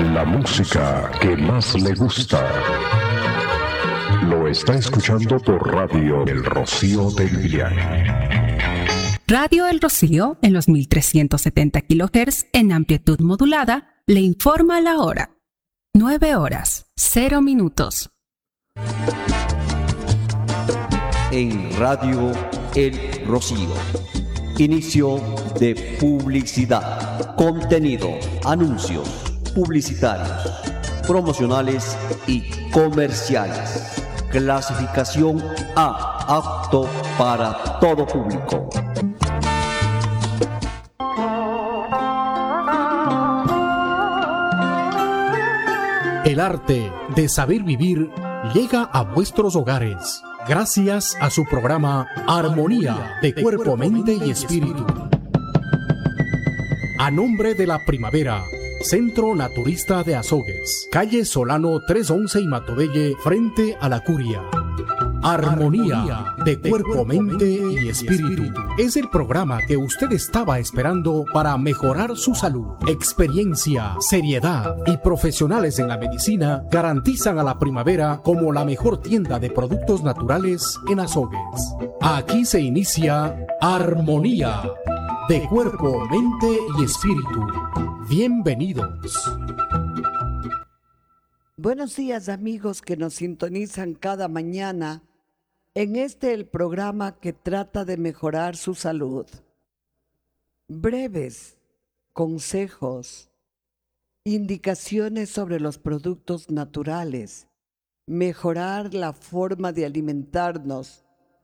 La música que más le gusta. Lo está escuchando por Radio El Rocío del Viaje. Radio El Rocío, en los 1370 kHz en amplitud modulada, le informa la hora. 9:00. En Radio El Rocío. Inicio de publicidad. Contenido, anuncios, publicitarios, promocionales y comerciales. Clasificación A, apto para todo público. El arte de saber vivir llega a vuestros hogares gracias a su programa Armonía de Cuerpo, Mente y Espíritu. A nombre de la Primavera, Centro Naturista de Azogues, calle Solano 311 y Matobelle, frente a la Curia. Armonía de Cuerpo, Mente y Espíritu es el programa que usted estaba esperando para mejorar su salud. Experiencia, seriedad y profesionales en la medicina garantizan a la Primavera como la mejor tienda de productos naturales en Azogues. Aquí se inicia Armonía de Cuerpo, Mente y Espíritu. Bienvenidos. Buenos días, amigos que nos sintonizan cada mañana en el programa que trata de mejorar su salud. Breves consejos, indicaciones sobre los productos naturales, mejorar la forma de alimentarnos,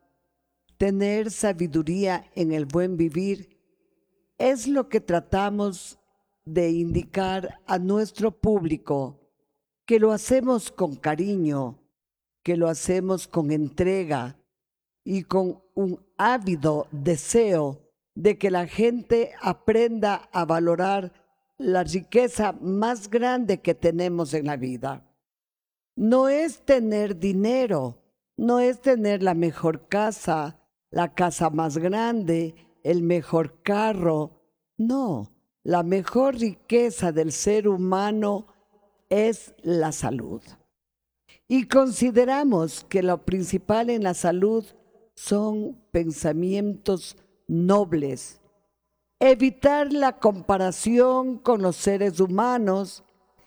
tener sabiduría en el buen vivir, es lo que tratamos de indicar a nuestro público, que lo hacemos con cariño, que lo hacemos con entrega y con un ávido deseo de que la gente aprenda a valorar la riqueza más grande que tenemos en la vida. No es tener dinero, no es tener la mejor casa, la casa más grande, el mejor carro. No, la mejor riqueza del ser humano es la salud. Y consideramos que lo principal en la salud son pensamientos nobles. Evitar la comparación con los seres humanos,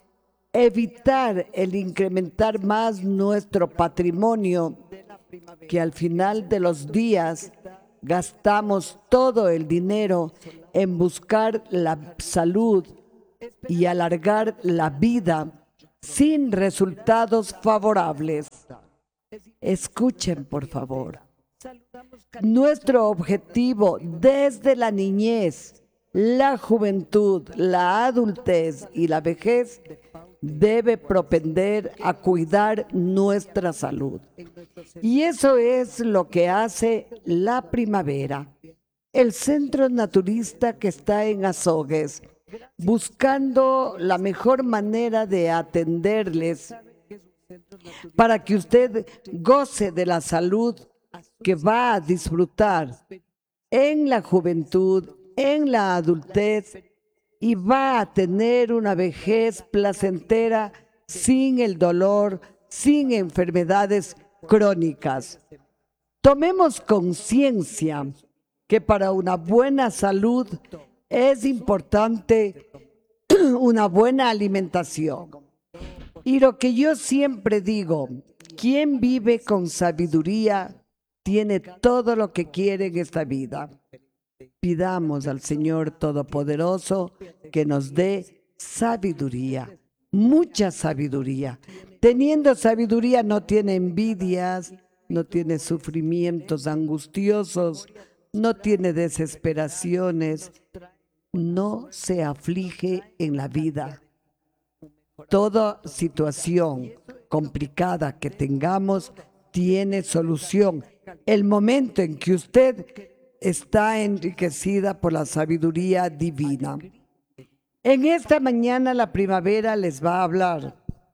evitar el incrementar más nuestro patrimonio, que al final de los días gastamos todo el dinero en buscar la salud y alargar la vida sin resultados favorables. Escuchen, por favor. Nuestro objetivo desde la niñez, la juventud, la adultez y la vejez debe propender a cuidar nuestra salud. Y eso es lo que hace la Primavera, el centro naturista que está en Azogues, buscando la mejor manera de atenderles para que usted goce de la salud que va a disfrutar en la juventud, en la adultez, y va a tener una vejez placentera sin el dolor, sin enfermedades crónicas. Tomemos conciencia que para una buena salud es importante una buena alimentación. Y lo que yo siempre digo, quien vive con sabiduría tiene todo lo que quiere en esta vida. Pidamos al Señor Todopoderoso que nos dé sabiduría, mucha sabiduría. Teniendo sabiduría no tiene envidias, no tiene sufrimientos angustiosos, no tiene desesperaciones, no se aflige en la vida. Toda situación complicada que tengamos tiene solución. El momento en que usted está enriquecida por la sabiduría divina. En esta mañana la Primavera les va a hablar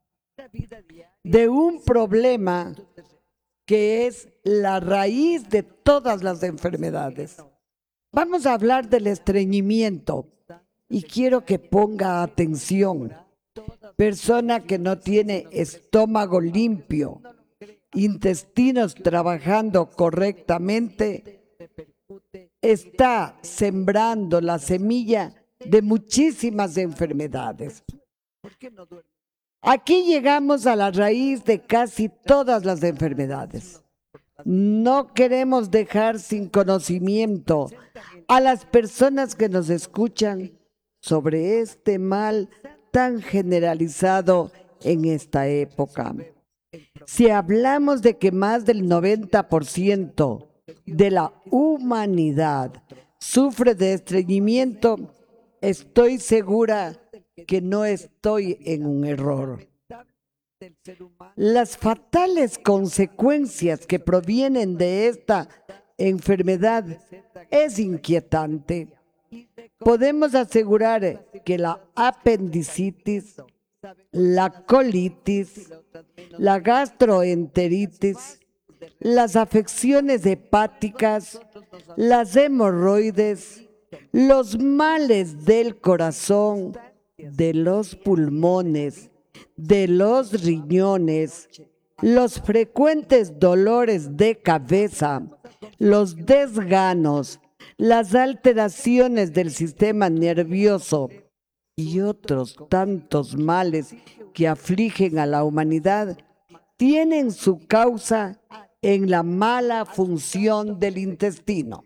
de un problema que es la raíz de todas las enfermedades. Vamos a hablar del estreñimiento y quiero que ponga atención. persona que no tiene estómago limpio, intestinos trabajando correctamente, está sembrando la semilla de muchísimas enfermedades. Aquí llegamos a la raíz de casi todas las enfermedades. No queremos dejar sin conocimiento a las personas que nos escuchan sobre este mal tan generalizado en esta época. Si hablamos de que más del 90% de la humanidad sufre de estreñimiento, estoy segura que no estoy en un error. Las fatales consecuencias que provienen de esta enfermedad es inquietante. Podemos asegurar que la apendicitis, la colitis, la gastroenteritis, las afecciones hepáticas, las hemorroides, los males del corazón, de los pulmones, de los riñones, los frecuentes dolores de cabeza, los desganos, las alteraciones del sistema nervioso y otros tantos males que afligen a la humanidad tienen su causa en la mala función del intestino.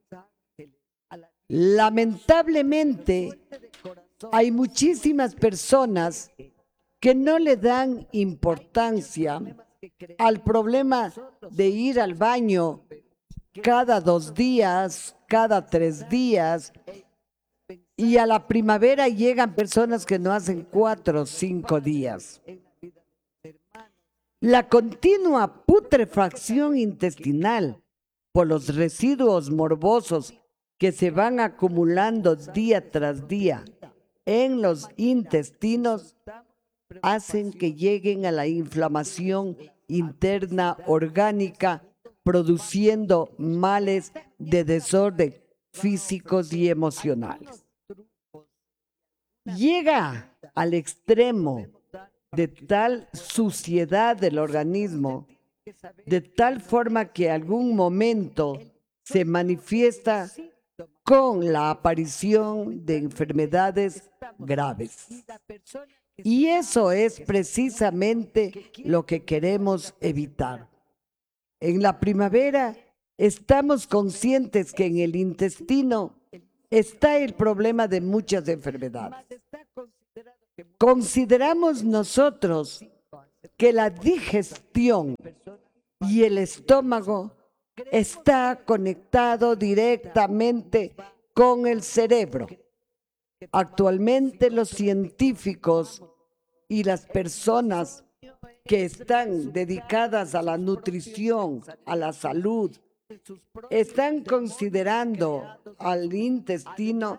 Lamentablemente, hay muchísimas personas que no le dan importancia al problema de ir al baño cada 2 días, cada 3 días, y a la primavera llegan personas que no hacen 4 o 5 días. La continua putrefacción intestinal por los residuos morbosos que se van acumulando día tras día en los intestinos hacen que lleguen a la inflamación interna orgánica, produciendo males de desorden físicos y emocionales. Llega al extremo de tal suciedad del organismo, de tal forma que algún momento se manifiesta con la aparición de enfermedades graves. Y eso es precisamente lo que queremos evitar. En la primavera estamos conscientes que en el intestino está el problema de muchas enfermedades. Consideramos nosotros que la digestión y el estómago está conectado directamente con el cerebro. Actualmente los científicos y las personas que están dedicadas a la nutrición, a la salud, están considerando al intestino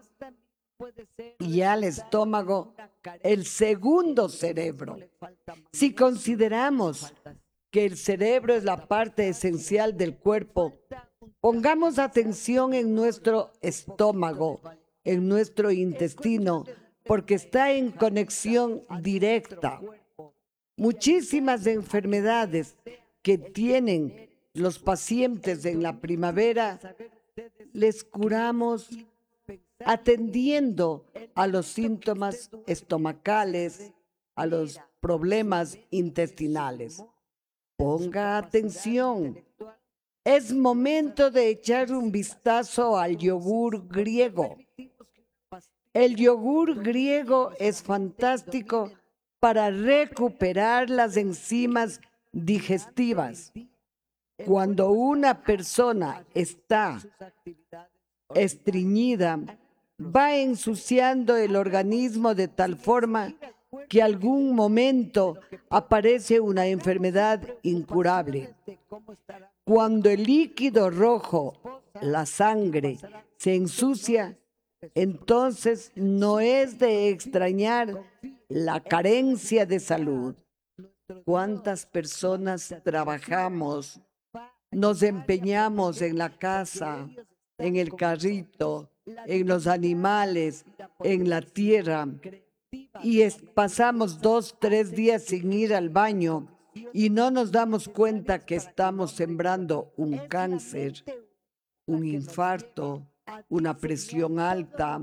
y al estómago el segundo cerebro. Si consideramos que el cerebro es la parte esencial del cuerpo, pongamos atención en nuestro estómago, en nuestro intestino, porque está en conexión directa. Muchísimas enfermedades que tienen los pacientes en la primavera, les curamos atendiendo a los síntomas estomacales, a los problemas intestinales. Ponga atención. Es momento de echar un vistazo al yogur griego. El yogur griego es fantástico para recuperar las enzimas digestivas. Cuando una persona está estreñida, va ensuciando el organismo de tal forma que algún momento aparece una enfermedad incurable. Cuando el líquido rojo, la sangre, se ensucia, entonces no es de extrañar la carencia de salud. ¿Cuántas personas trabajamos, nos empeñamos en la casa, en el carrito, en los animales, en la tierra, y pasamos 2, 3 días sin ir al baño y no nos damos cuenta que estamos sembrando un cáncer, un infarto, una presión alta,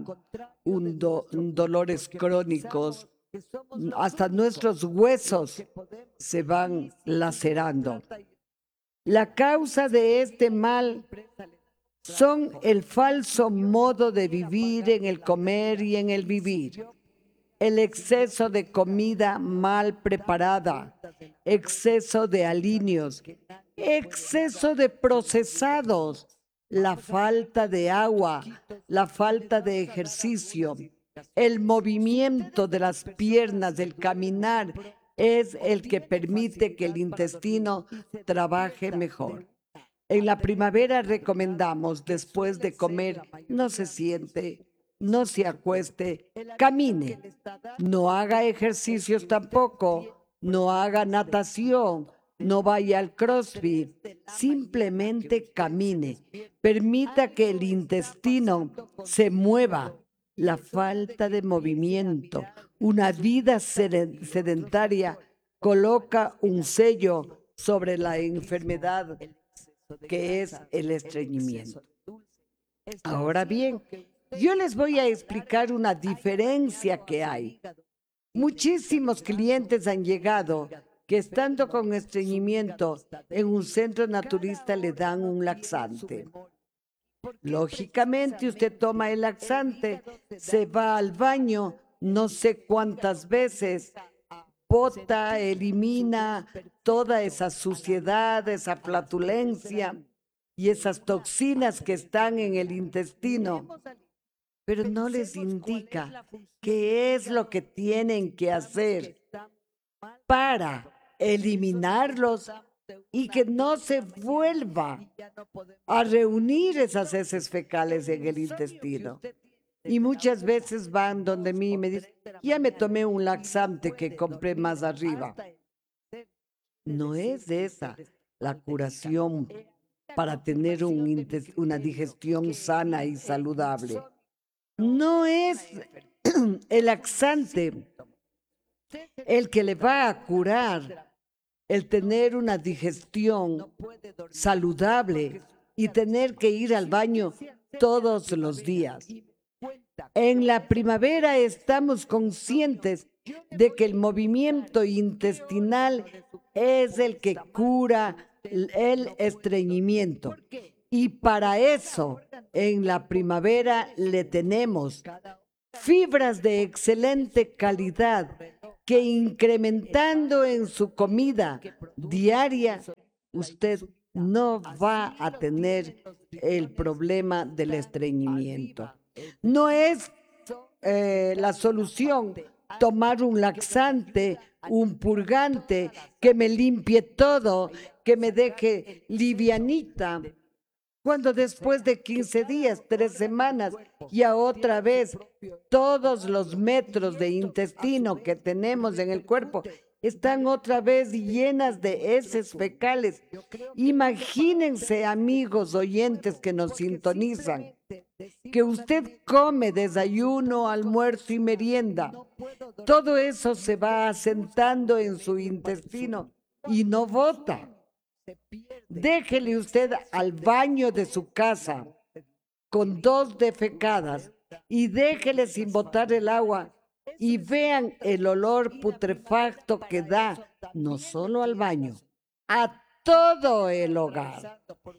dolores crónicos, hasta nuestros huesos se van lacerando. La causa de este mal son el falso modo de vivir en el comer y en el vivir, el exceso de comida mal preparada, exceso de aliños, exceso de procesados, la falta de agua, la falta de ejercicio, el movimiento de las piernas, del caminar, es el que permite que el intestino trabaje mejor. En la primavera recomendamos, después de comer, no se siente, no se acueste, camine. No haga ejercicios tampoco, no haga natación, no vaya al CrossFit, simplemente camine. Permita que el intestino se mueva. La falta de movimiento, una vida sedentaria, coloca un sello sobre la enfermedad que es el estreñimiento. Ahora bien, yo les voy a explicar una diferencia que hay. Muchísimos clientes han llegado que estando con estreñimiento en un centro naturista le dan un laxante. Lógicamente usted toma el laxante, se va al baño, no sé cuántas veces, bota, elimina toda esa suciedad, esa flatulencia y esas toxinas que están en el intestino, pero no les indica qué es lo que tienen que hacer para eliminarlos y que no se vuelva a reunir esas heces fecales en el intestino. Y muchas veces van donde mí y me dicen, ya me tomé un laxante que compré más arriba. No es esa la curación para tener una digestión sana y saludable. No es el laxante el que le va a curar el tener una digestión saludable y tener que ir al baño todos los días. En la primavera estamos conscientes de que el movimiento intestinal es el que cura el estreñimiento. Y para eso, en la primavera le tenemos fibras de excelente calidad que incrementando en su comida diaria, usted no va a tener el problema del estreñimiento. No es la solución tomar un laxante, un purgante que me limpie todo, que me deje livianita, cuando después de 15 días, 3 semanas, ya otra vez todos los metros de intestino que tenemos en el cuerpo están otra vez llenas de heces fecales. Imagínense, amigos oyentes que nos sintonizan, que usted come desayuno, almuerzo y merienda. Todo eso se va asentando en su intestino y no bota. Déjele usted al baño de su casa con 2 defecadas y déjele sin botar el agua y vean el olor putrefacto que da no solo al baño, a todo el hogar.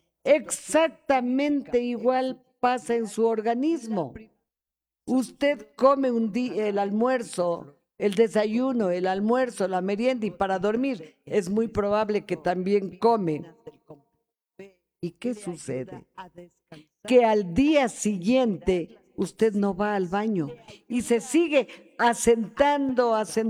Exactamente igual pasa en su organismo. Usted come el almuerzo, el desayuno, el almuerzo, la merienda y para dormir es muy probable que también come. ¿Y qué sucede? Que al día siguiente usted no va al baño y se sigue asentando.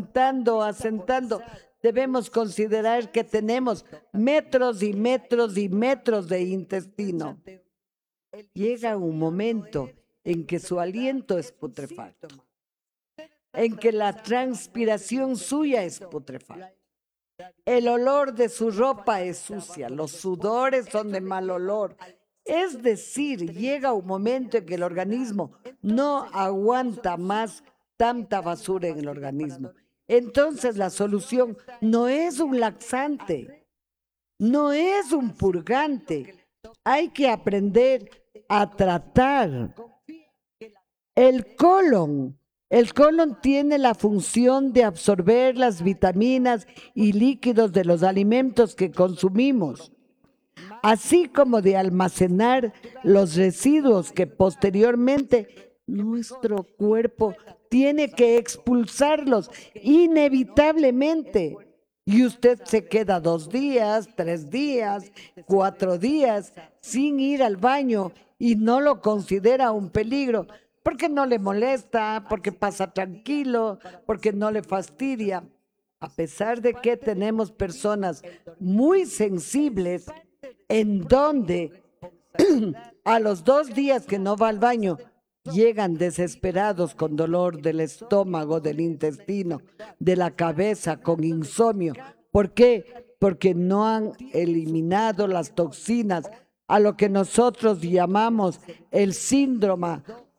Debemos considerar que tenemos metros y metros y metros de intestino. Llega un momento en que su aliento es putrefacto, en que la transpiración suya es putrefacta. El olor de su ropa es sucia, los sudores son de mal olor. Es decir, llega un momento en que el organismo no aguanta más tanta basura en el organismo. Entonces la solución no es un laxante, no es un purgante. Hay que aprender a tratar el colon. El colon tiene la función de absorber las vitaminas y líquidos de los alimentos que consumimos, así como de almacenar los residuos que posteriormente nuestro cuerpo tiene que expulsarlos inevitablemente. Y usted se queda 2 días, 3 días, 4 días sin ir al baño y no lo considera un peligro, porque no le molesta, porque pasa tranquilo, porque no le fastidia. A pesar de que tenemos personas muy sensibles en donde a los 2 días que no va al baño llegan desesperados con dolor del estómago, del intestino, de la cabeza, con insomnio. ¿Por qué? Porque no han eliminado las toxinas, a lo que nosotros llamamos el síndrome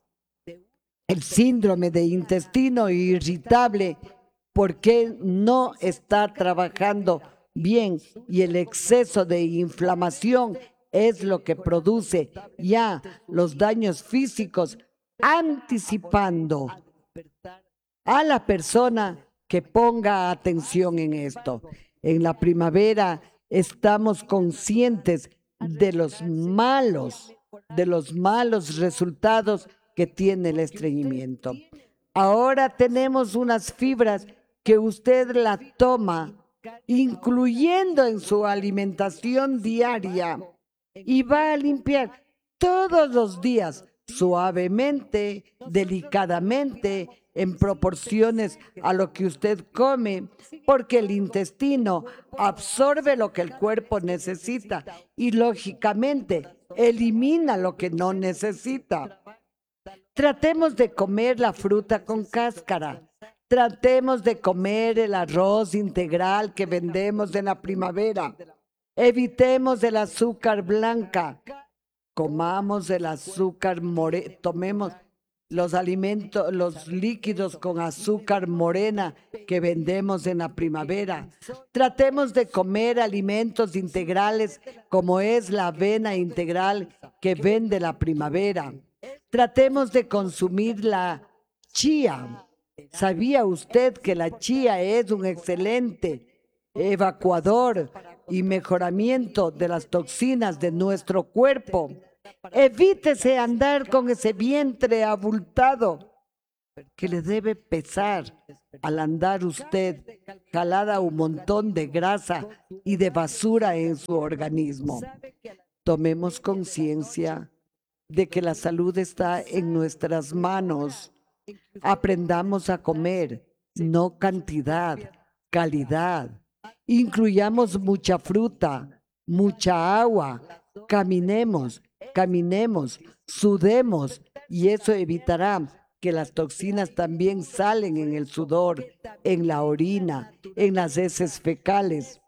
de intestino irritable, porque no está trabajando bien, y el exceso de inflamación es lo que produce ya los daños físicos, anticipando a la persona que ponga atención en esto. En la primavera estamos conscientes de los malos resultados que tiene el estreñimiento. Ahora tenemos unas fibras que usted la toma, incluyendo en su alimentación diaria, y va a limpiar todos los días, suavemente, delicadamente, en proporciones a lo que usted come, porque el intestino absorbe lo que el cuerpo necesita y lógicamente elimina lo que no necesita. Tratemos de comer la fruta con cáscara. Tratemos de comer el arroz integral que vendemos en la primavera. Evitemos el azúcar blanca. Comamos el azúcar morena. Tomemos los alimentos, los líquidos con azúcar morena que vendemos en la primavera. Tratemos de comer alimentos integrales como es la avena integral que vende la primavera. Tratemos de consumir la chía. ¿Sabía usted que la chía es un excelente evacuador y mejoramiento de las toxinas de nuestro cuerpo? Evítese andar con ese vientre abultado que le debe pesar al andar usted jalada un montón de grasa y de basura en su organismo. Tomemos conciencia de que la salud está en nuestras manos. Aprendamos a comer, no cantidad, calidad. Incluyamos mucha fruta, mucha agua. Caminemos, sudemos, y eso evitará que las toxinas también salen en el sudor, en la orina, en las heces fecales.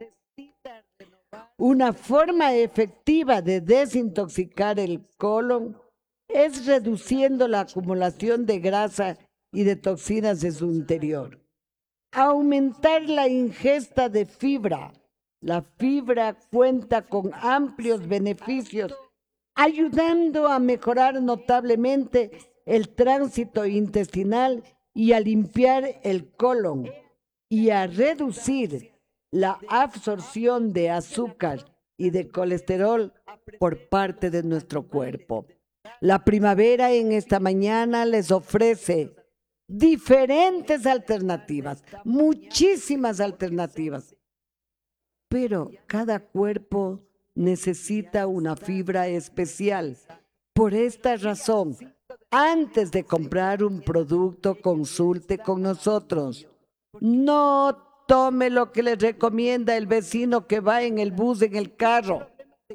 Una forma efectiva de desintoxicar el colon es reduciendo la acumulación de grasa y de toxinas de su interior. Aumentar la ingesta de fibra. La fibra cuenta con amplios beneficios, ayudando a mejorar notablemente el tránsito intestinal y a limpiar el colon y a reducir la absorción de azúcar y de colesterol por parte de nuestro cuerpo. La primavera en esta mañana les ofrece diferentes alternativas, muchísimas alternativas, pero cada cuerpo necesita una fibra especial. Por esta razón, antes de comprar un producto, consulte con nosotros. No tome lo que le recomienda el vecino que va en el bus, en el carro.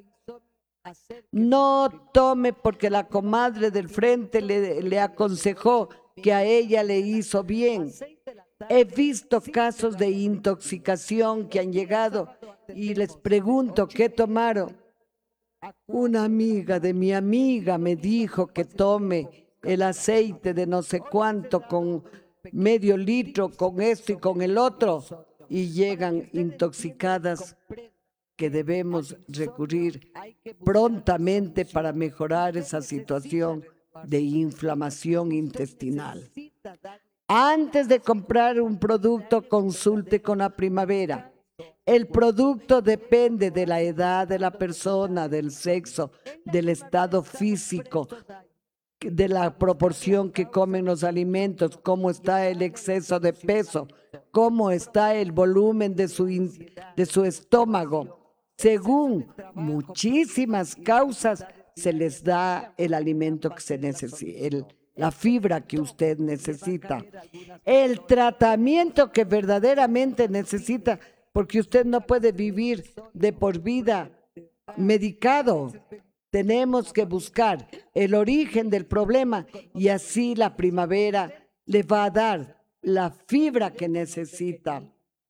No tome porque la comadre del frente le aconsejó que a ella le hizo bien. He visto casos de intoxicación que han llegado y les pregunto qué tomaron. Una amiga de mi amiga me dijo que tome el aceite de no sé cuánto con medio litro con esto y con el otro y llegan intoxicadas, que debemos recurrir prontamente para mejorar esa situación de inflamación intestinal. Antes de comprar un producto, consulte con la Primavera. El producto depende de la edad de la persona, del sexo, del estado físico, de la proporción que comen los alimentos, cómo está el exceso de peso, cómo está el volumen de su estómago. Según muchísimas causas, se les da el alimento que se necesita, la fibra que usted necesita, el tratamiento que verdaderamente necesita, porque usted no puede vivir de por vida medicado. Tenemos que buscar el origen del problema y así la Primavera le va a dar la fibra que necesita,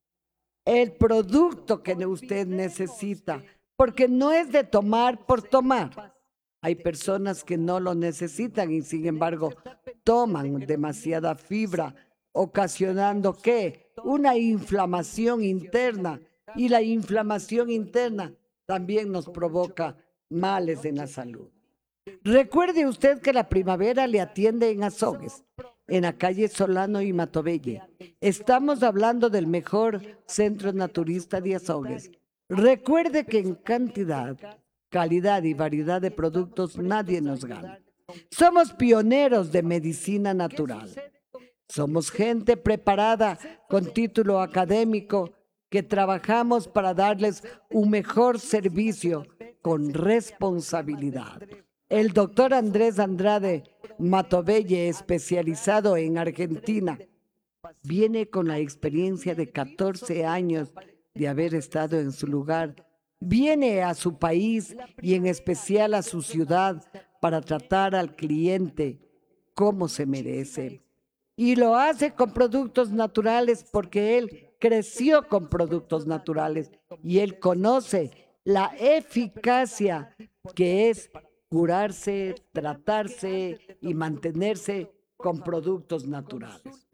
el producto que usted necesita, porque no es de tomar por tomar. Hay personas que no lo necesitan y sin embargo toman demasiada fibra, ocasionando ¿qué? Una inflamación interna, y la inflamación interna también nos provoca males en la salud. Recuerde usted que la Primavera le atiende en Azogues, en la calle Solano y Matobelle. Estamos hablando del mejor centro naturista de Azogues. Recuerde que en cantidad, calidad y variedad de productos nadie nos gana. Somos pioneros de medicina natural. Somos gente preparada con título académico que trabajamos para darles un mejor servicio con responsabilidad. El doctor Andrés Andrade Matobelle, especializado en Argentina, viene con la experiencia de 14 años de haber estado en su lugar. Viene a su país y en especial a su ciudad para tratar al cliente como se merece. Y lo hace con productos naturales porque él creció con productos naturales y él conoce la eficacia que es curarse, tratarse y mantenerse con productos naturales.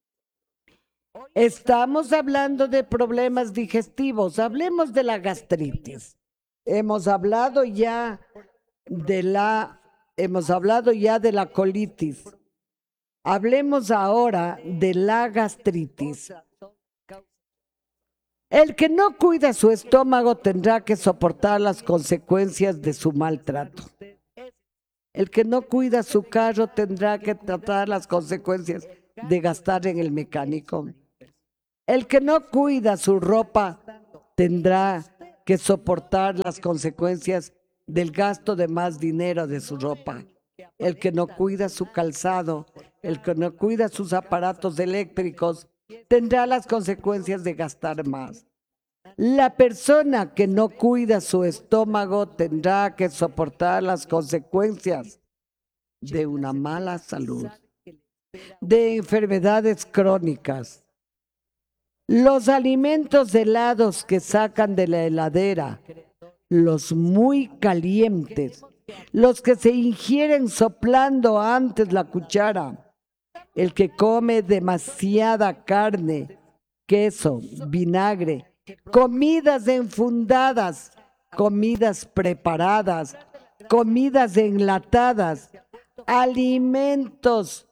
Estamos hablando de problemas digestivos, hablemos de la gastritis. Hemos hablado ya de la colitis. Hablemos ahora de la gastritis. El que no cuida su estómago tendrá que soportar las consecuencias de su maltrato. El que no cuida su carro tendrá que tratar las consecuencias de gastar en el mecánico. El que no cuida su ropa tendrá que soportar las consecuencias del gasto de más dinero de su ropa. El que no cuida su calzado, el que no cuida sus aparatos eléctricos, tendrá las consecuencias de gastar más. La persona que no cuida su estómago tendrá que soportar las consecuencias de una mala salud, de enfermedades crónicas. Los alimentos helados que sacan de la heladera, los muy calientes, los que se ingieren soplando antes la cuchara, el que come demasiada carne, queso, vinagre, comidas enfundadas, comidas preparadas, comidas enlatadas, alimentos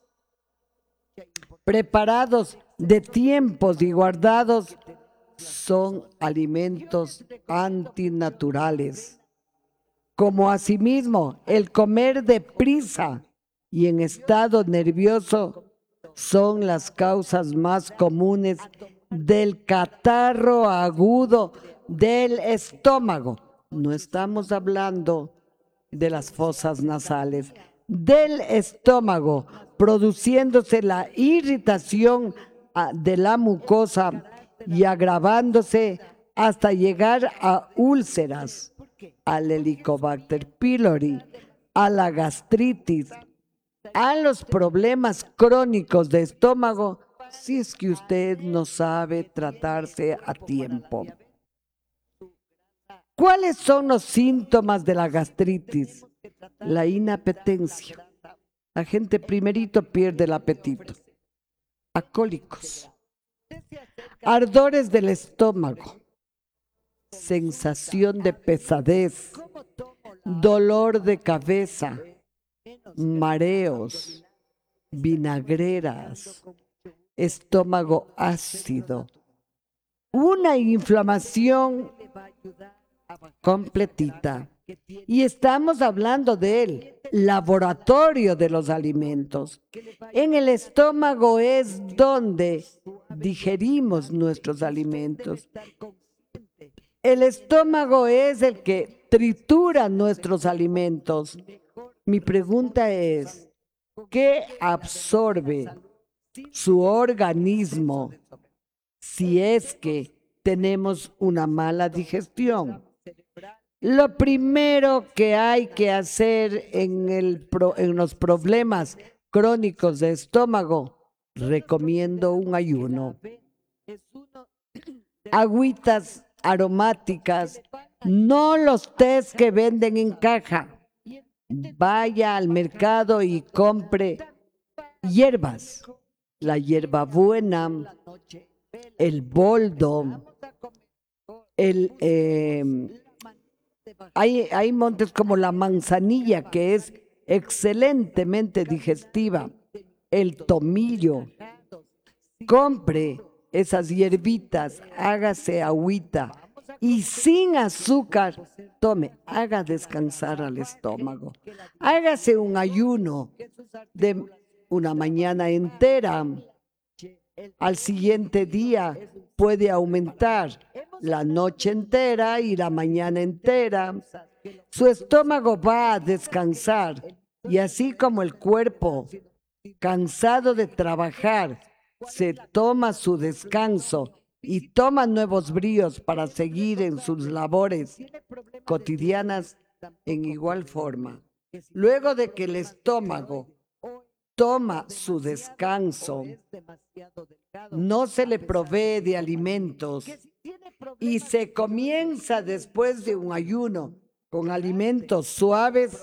preparados de tiempos y guardados, son alimentos antinaturales. Como asimismo, el comer deprisa y en estado nervioso son las causas más comunes del catarro agudo del estómago. No estamos hablando de las fosas nasales, del estómago, produciéndose la irritación de la mucosa y agravándose hasta llegar a úlceras, al Helicobacter pylori, a la gastritis, a los problemas crónicos de estómago, si es que usted no sabe tratarse a tiempo. ¿Cuáles son los síntomas de la gastritis? La inapetencia. La gente primerito pierde el apetito. a cólicos, ardores del estómago, sensación de pesadez, dolor de cabeza, mareos, vinagreras, estómago ácido, una inflamación completita. Y estamos hablando del laboratorio de los alimentos. En el estómago es donde digerimos nuestros alimentos. El estómago es el que tritura nuestros alimentos. Mi pregunta es, ¿qué absorbe su organismo si es que tenemos una mala digestión? Lo primero que hay que hacer en los problemas crónicos de estómago, recomiendo un ayuno. Agüitas aromáticas, no los tés que venden en caja. Vaya al mercado y compre hierbas, la hierbabuena, el boldo, hay montes como la manzanilla, que es excelentemente digestiva, el tomillo. Compre esas hierbitas, hágase agüita y sin azúcar, tome, haga descansar al estómago. Hágase un ayuno de una mañana entera. Al siguiente día puede aumentar la noche entera y la mañana entera. Su estómago va a descansar y así como el cuerpo, cansado de trabajar, se toma su descanso y toma nuevos bríos para seguir en sus labores cotidianas, en igual forma. Luego de que el estómago toma su descanso, no se le provee de alimentos y se comienza después de un ayuno con alimentos suaves,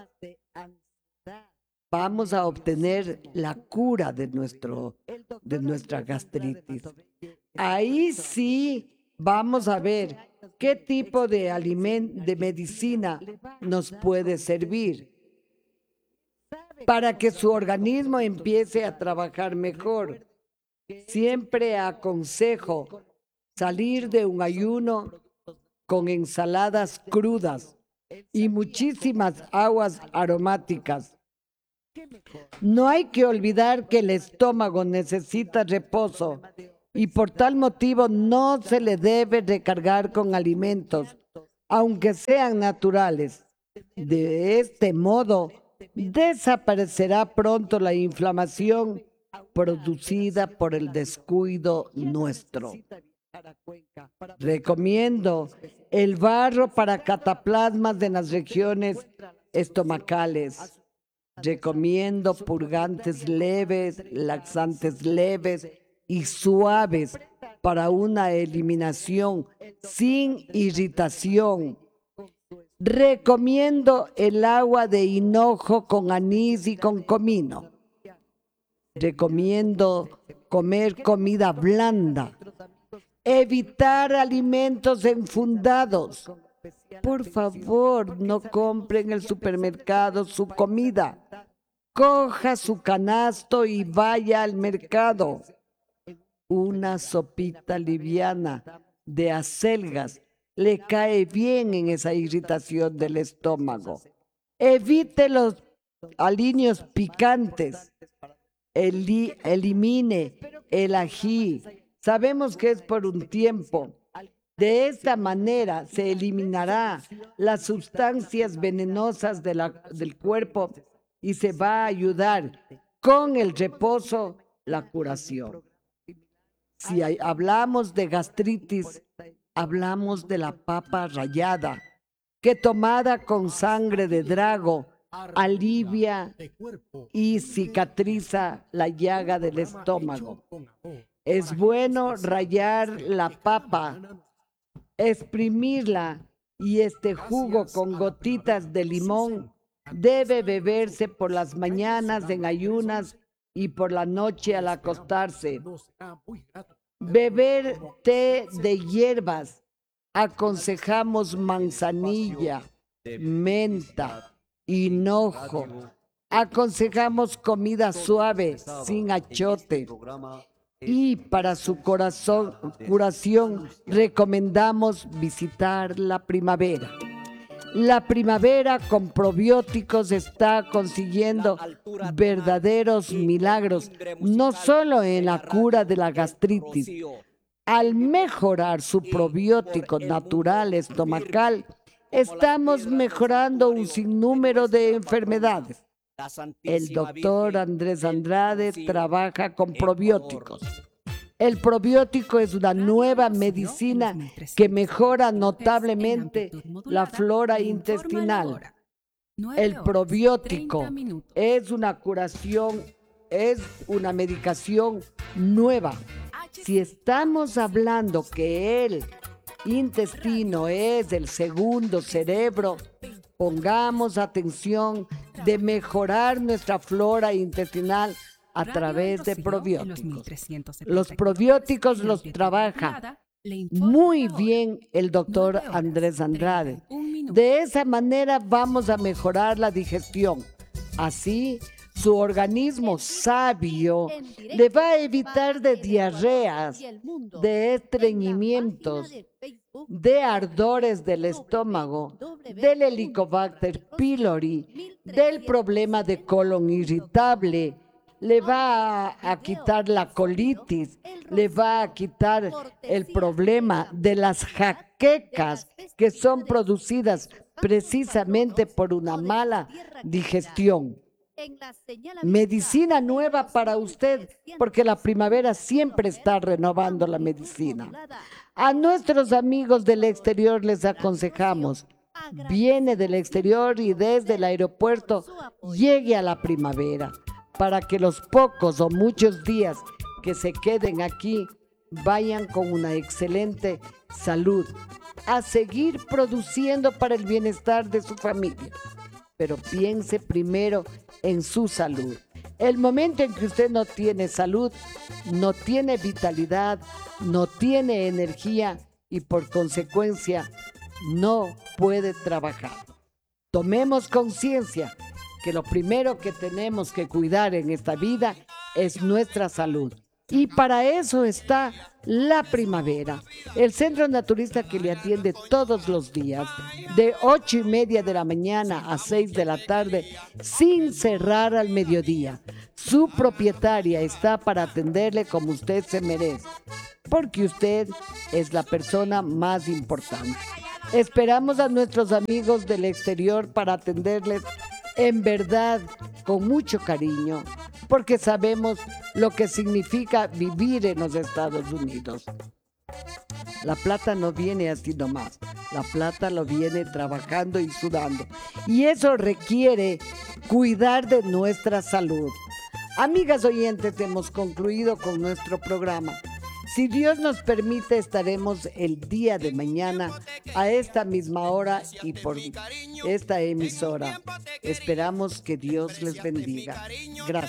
vamos a obtener la cura de nuestra gastritis. Ahí sí vamos a ver qué tipo de medicina nos puede servir para que su organismo empiece a trabajar mejor. Siempre aconsejo salir de un ayuno con ensaladas crudas y muchísimas aguas aromáticas. No hay que olvidar que el estómago necesita reposo y por tal motivo no se le debe recargar con alimentos, aunque sean naturales. De este modo, desaparecerá pronto la inflamación producida por el descuido nuestro. Recomiendo el barro para cataplasmas en las regiones estomacales. Recomiendo purgantes leves, laxantes leves y suaves para una eliminación sin irritación. Recomiendo el agua de hinojo con anís y con comino. Recomiendo comer comida blanda. Evitar alimentos enfundados. Por favor, no compre en el supermercado su comida. Coja su canasto y vaya al mercado. Una sopita liviana de acelgas le cae bien en esa irritación del estómago. Evite los aliños picantes. Elimine el ají. Sabemos que es por un tiempo. De esta manera se eliminará las sustancias venenosas del cuerpo y se va a ayudar con el reposo la curación. Si hablamos de gastritis, hablamos de la papa rallada, que tomada con sangre de drago alivia y cicatriza la llaga del estómago. Es bueno rallar la papa, exprimirla y este jugo con gotitas de limón debe beberse por las mañanas en ayunas y por la noche al acostarse. No será muy grato. Beber té de hierbas. Aconsejamos manzanilla, menta, hinojo. Aconsejamos comida suave, sin achote. Y para su curación recomendamos visitar la primavera. La primavera con probióticos está consiguiendo verdaderos milagros, no solo en la cura de la gastritis. Al mejorar su probiótico natural estomacal, estamos mejorando un sinnúmero de enfermedades. El doctor Andrés Andrade trabaja con probióticos. El probiótico es una nueva medicina que mejora notablemente la flora intestinal. El probiótico es una curación, es una medicación nueva. Si estamos hablando que el intestino es el segundo cerebro, pongamos atención de mejorar nuestra flora intestinal a través de probióticos. Los probióticos los trabaja muy bien el doctor Andrés Andrade. De esa manera vamos a mejorar la digestión. Así, su organismo sabio le va a evitar de diarreas, de estreñimientos, de ardores del estómago, del Helicobacter pylori, del problema de colon irritable. Le va a quitar la colitis, le va a quitar el problema de las jaquecas que son producidas precisamente por una mala digestión. Medicina nueva para usted, porque la primavera siempre está renovando la medicina. A nuestros amigos del exterior les aconsejamos, viene del exterior y desde el aeropuerto llegue a la primavera, para que los pocos o muchos días que se queden aquí vayan con una excelente salud, a seguir produciendo para el bienestar de su familia. Pero piense primero en su salud. El momento en que usted no tiene salud, no tiene vitalidad, no tiene energía y por consecuencia no puede trabajar. Tomemos conciencia que lo primero que tenemos que cuidar en esta vida es nuestra salud. Y para eso está la primavera, el centro naturista que le atiende todos los días, de 8:30 de la mañana a 6 de la tarde, sin cerrar al mediodía. Su propietaria está para atenderle como usted se merece, porque usted es la persona más importante. Esperamos a nuestros amigos del exterior para atenderles en verdad con mucho cariño, porque sabemos lo que significa vivir en los Estados Unidos. La plata no viene así nomás, la plata lo viene trabajando y sudando, y eso requiere cuidar de nuestra salud. Amigas oyentes, hemos concluido con nuestro programa. Si Dios nos permite, estaremos el día de mañana a esta misma hora y por esta emisora. Esperamos que Dios les bendiga. Gracias.